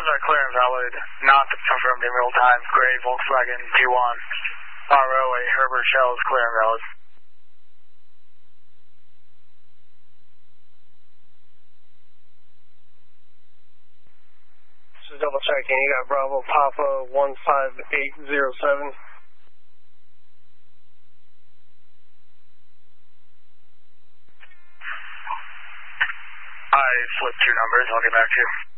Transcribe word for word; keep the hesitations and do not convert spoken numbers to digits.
Numbers are clear and valid. Not confirmed in real time. Gray Volkswagen G one. R O A Herbert Shell is clear and valid. Just double checking. You got Bravo Papa one five eight zero seven. I flipped two numbers. I'll get back to you.